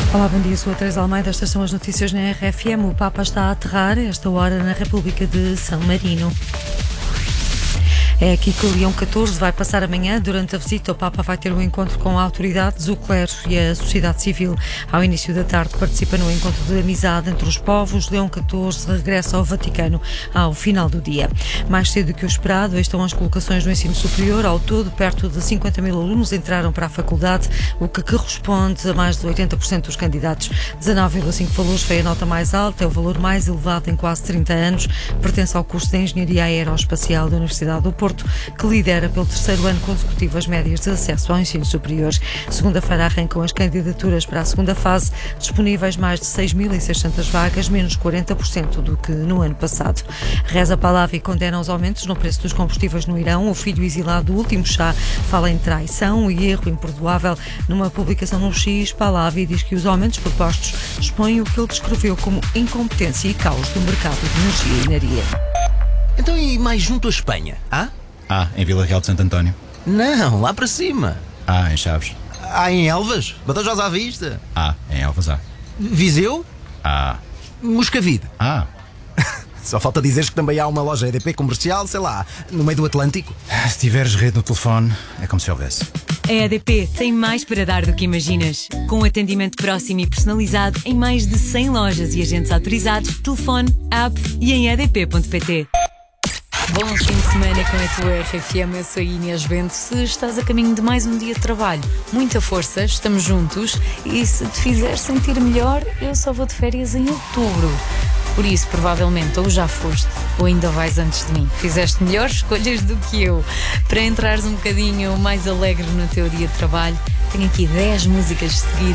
Olá, bom dia, sou a Teresa Almeida. Estas são as notícias na RFM. O Papa está a aterrar a esta hora na República de San Marino. É aqui que o Leão XIV vai passar amanhã. Durante a visita, o Papa vai ter um encontro com autoridades, o clero e a sociedade civil. Ao início da tarde, participa no encontro de amizade entre os povos. Leão XIV regressa ao Vaticano ao final do dia. Mais cedo que o esperado, estão as colocações no ensino superior. Ao todo, perto de 50 mil alunos entraram para a faculdade, o que corresponde a mais de 80% dos candidatos. 19,5 valores foi a nota mais alta, é o valor mais elevado em quase 30 anos. Pertence ao curso de Engenharia Aeroespacial da Universidade do Porto, que lidera pelo terceiro ano consecutivo as médias de acesso ao ensino superior. Segunda-feira arrancam as candidaturas para a segunda fase, disponíveis mais de 6.600 vagas, menos 40% do que no ano passado. Reza Pahlavi condena os aumentos no preço dos combustíveis no Irão. O filho exilado do último Shah fala em traição e erro imperdoável. Numa publicação no X, Pahlavi diz que os aumentos propostos expõem o que ele descreveu como incompetência e caos do mercado de energia e naria. Então e mais junto à Espanha, em Vila Real de Santo António. Não, lá para cima. Em Chaves. Em Elvas, Badajoz à vista. Em Elvas há. Viseu. Moscavide. Só falta dizeres que também há uma loja EDP comercial, sei lá, no meio do Atlântico. Se tiveres rede no telefone, é como se houvesse. A EDP tem mais para dar do que imaginas. Com atendimento próximo e personalizado em mais de 100 lojas e agentes autorizados, telefone, app e em edp.pt. Bom fim de semana com a tua RFM. Eu sou a Inês Bento. Se estás a caminho de mais um dia de trabalho, muita força, estamos juntos. E se te fizer sentir melhor, eu só vou de férias em outubro. Por isso, provavelmente, ou já foste, ou ainda vais antes de mim. Fizeste melhores escolhas do que eu. Para entrares um bocadinho mais alegre no teu dia de trabalho, tenho aqui 10 músicas de seguida